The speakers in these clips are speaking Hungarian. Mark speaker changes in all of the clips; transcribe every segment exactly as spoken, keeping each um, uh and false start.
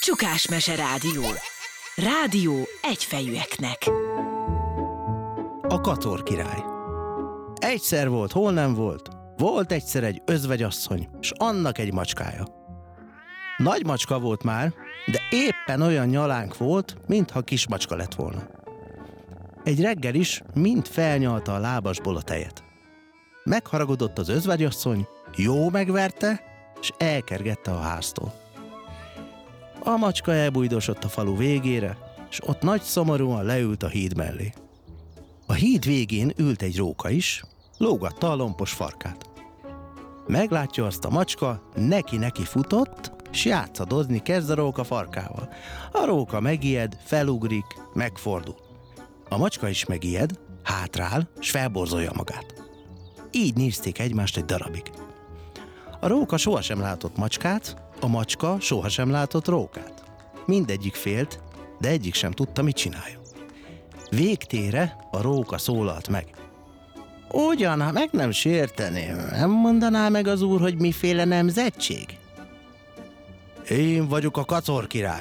Speaker 1: Csukásmese Rádió. Rádió egyfejűeknek.
Speaker 2: A Kacor király. Egyszer volt, hol nem volt. Volt egyszer egy özvegyasszony, s annak egy macskája. Nagy macska volt már, de éppen olyan nyalánk volt, mintha kis macska lett volna. Egy reggel is mind felnyalta a lábasból a tejet. Megharagudott az özvegyasszony, jó megverte, és elkergette a háztól. A macska elbújdosott a falu végére, és ott nagy szomorúan leült a híd mellé. A híd végén ült egy róka is, lógatta a lompos farkát. Meglátja azt a macska, neki-neki futott, s játszadozni kezd a róka farkával. A róka megijed, felugrik, megfordul. A macska is megijed, hátrál, s felborzolja magát. Így nézték egymást egy darabig. A róka sohasem látott macskát, a macska sohasem látott rókát. Mindegyik félt, de egyik sem tudta, mit csináljon. Végtére a róka szólalt meg. Ugyan, ha meg nem sérteném, nem mondaná meg az úr, hogy miféle nemzetség? Én vagyok a Kacor király.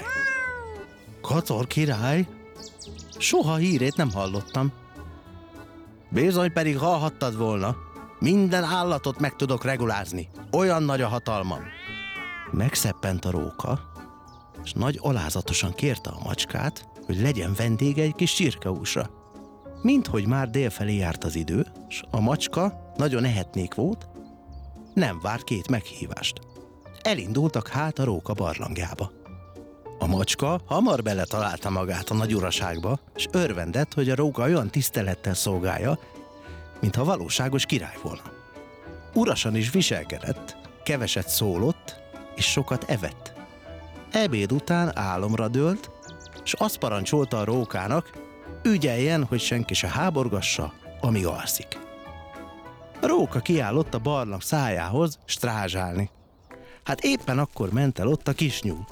Speaker 2: Kacor király? Soha hírét nem hallottam. Bizony, pedig hallhattad volna. Minden állatot meg tudok regulázni. Olyan nagy a hatalmam. Megszeppent a róka, és nagy alázatosan kérte a macskát, hogy legyen vendége egy kis csirkehúsra. Minthogy már délfelé járt az idő, és a macska nagyon ehetnék volt, nem várt két meghívást. Elindultak hát a róka barlangjába. A macska hamar beletalálta magát a nagy uraságba, és örvendett, hogy a róka olyan tisztelettel szolgálja, mintha valóságos király volna. Urasan is viselkedett, keveset szólott, és sokat evett. Ebéd után álomra dőlt, és azt parancsolta a rókának, ügyeljen, hogy senki se háborgassa, amíg alszik. A róka kiállott a barlang szájához strázsálni. Hát éppen akkor ment el ott a kisnyúl.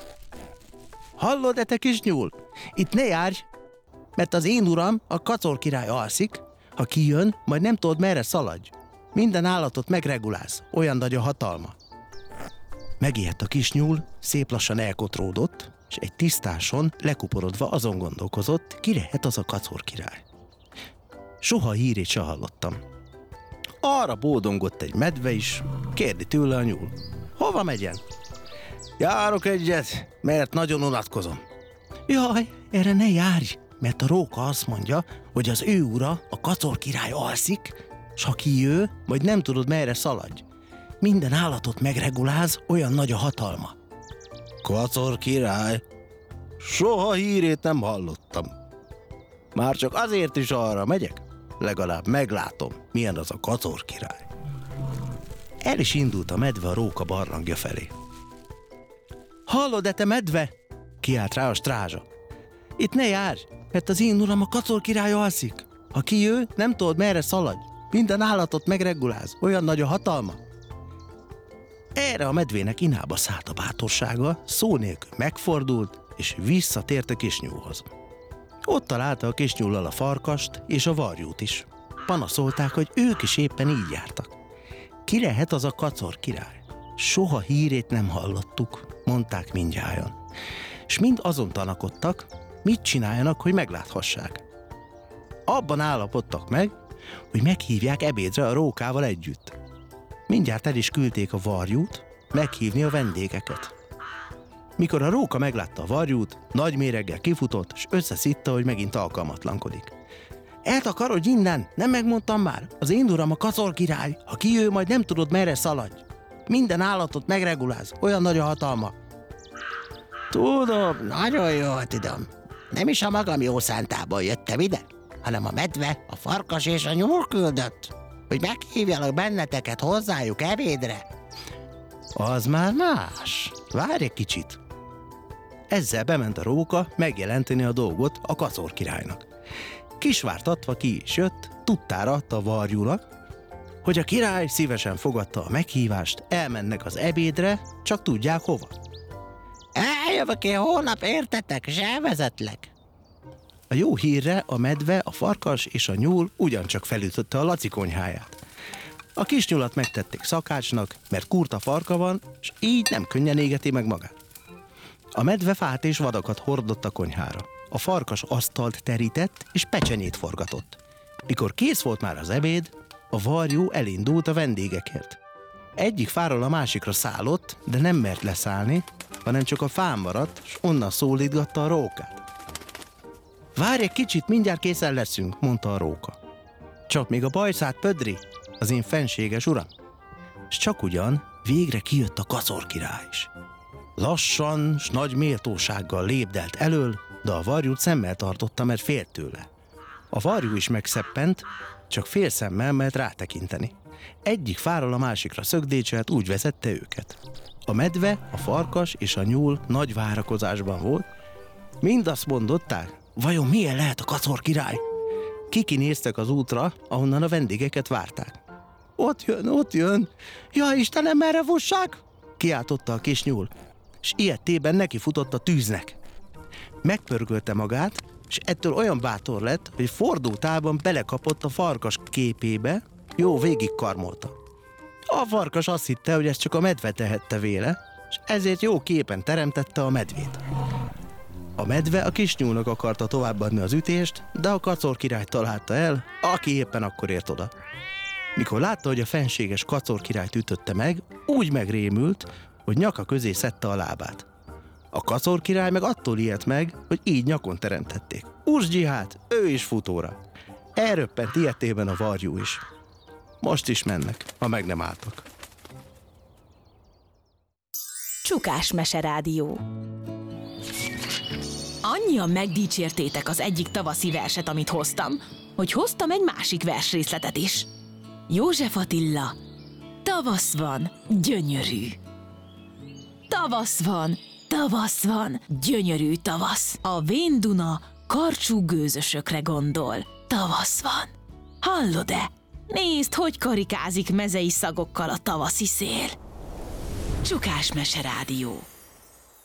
Speaker 2: Hallod-e, te kisnyúl? Itt ne járj, mert az én uram, a Kacor király alszik, ha kijön, majd nem tudod, merre szaladj. Minden állatot megregulálsz, olyan nagy a hatalma. Megijedt a kisnyúl, szép lassan elkotródott, és egy tisztáson lekuporodva azon gondolkozott, ki lehet az a Kacor király. Soha hírét se hallottam. Arra bódongott egy medve is, kérdi tőle a nyúl. Hova megyen? Járok egyet, mert nagyon unatkozom. Jaj, erre ne járj, mert a róka azt mondja, hogy az ő ura, a Kacor király alszik, s ha kijő, majd nem tudod, merre szaladj. Minden állatot megreguláz, olyan nagy a hatalma. Kacor király? Soha hírét nem hallottam. Már csak azért is arra megyek, legalább meglátom, milyen az a Kacor király. El is indult a medve a róka barlangja felé. Hallod-e, te medve? Kiált rá a strázsa. Itt ne járj, mert az én uram, a Kacor király alszik. Ha kijő, nem tudod, merre szaladj. Minden állatot megreguláz, olyan nagy a hatalma. Erre a medvének inába szállt a bátorsága, szó nélkül megfordult, és visszatért a kisnyúlhoz. Ott találta a kisnyúllal a farkast és a varjút is. Panaszolták, hogy ők is éppen így jártak. Ki lehet az a Kacor király? Soha hírét nem hallottuk, mondták mindnyájan. És mind azon tanakodtak, mit csináljanak, hogy megláthassák. Abban állapodtak meg, hogy meghívják ebédre a rókával együtt. Mindjárt el is küldték a varjút meghívni a vendégeket. Mikor a róka meglátta a varjút, nagy méreggel kifutott, és összeszitta, hogy megint alkalmatlankodik. Eltakarodj innen, nem megmondtam már? Az én uram, a Kacor király, ha kijő, majd nem tudod, merre szaladj. Minden állatot megreguláz, olyan nagy a hatalma. Tudom, nagyon jól tudom. Nem is a magam jó szántából jöttem ide, hanem a medve, a farkas és a nyúl küldött, hogy meghívjalak benneteket hozzájuk ebédre. Az már más. Várj egy kicsit. Ezzel bement a róka megjelenteni a dolgot a Kacor királynak. Kisvártatva ki is jött, tudtára adta a varjúnak, hogy a király szívesen fogadta a meghívást, elmennek az ebédre, csak tudják hova. Eljövök én holnap, értetek, és elvezetlek. A jó hírre a medve, a farkas és a nyúl ugyancsak felütötte a Laci konyháját. A kisnyulat megtették szakácsnak, mert kurta farka van, és így nem könnyen égeti meg magát. A medve fát és vadakat hordott a konyhára. A farkas asztalt terített és pecsenyét forgatott. Mikor kész volt már az ebéd, a varjú elindult a vendégekért. Egyik fáról a másikra szállott, de nem mert leszállni, hanem csak a fán maradt, s onnan szólítgatta a rókát. Várj egy kicsit, mindjárt készen leszünk, mondta a róka. Csak még a bajszát pödri, az én fenséges uram. S csak ugyan végre kijött a kacor király is. Lassan s nagy méltósággal lépdelt elől, de a varjút szemmel tartotta, mert félt tőle. A varjú is megszeppent, csak fél szemmel mert rátekinteni. Egyik fáról a másikra szögdécselt, úgy vezette őket. A medve, a farkas és a nyúl nagy várakozásban volt. Mind azt mondották, vajon milyen lehet a kacor király? Kiki néztek az útra, ahonnan a vendégeket várták. Ott jön, ott jön! Ja, Istenem, merre fussák? Kiáltotta a kis nyúl, s ilyettében neki futott a tűznek. Megpörgölte magát, és ettől olyan bátor lett, hogy fordultában belekapott a farkas képébe, jó végig karmolta. A farkas azt hitte, hogy ezt csak a medve tehette véle, és ezért jó képen teremtette a medvét. A medve a kis nyúlnak akarta továbbadni az ütést, de a kacor király találta el, aki éppen akkor ért oda. Mikor látta, hogy a fenséges kacor királyt ütötte meg, úgy megrémült, hogy nyaka közé szedte a lábát. A kacor király meg attól ijedt meg, hogy így nyakon teremtették. Ursgyi hát, ő is futóra. Elröppent ilyetében a varjú is. Most is mennek, ha meg nem álltak.
Speaker 1: Csukás Meserádió. Annyian megdicsértétek az egyik tavaszi verset, amit hoztam, hogy hoztam egy másik versrészletet is. József Attila, tavasz van, gyönyörű. Tavasz van, tavasz van, gyönyörű tavasz. A vén Duna karcsú gőzösökre gondol. Tavasz van. Hallod-e? Nézd, hogy karikázik mezei szagokkal a tavaszi szél. Csukás Meserádió.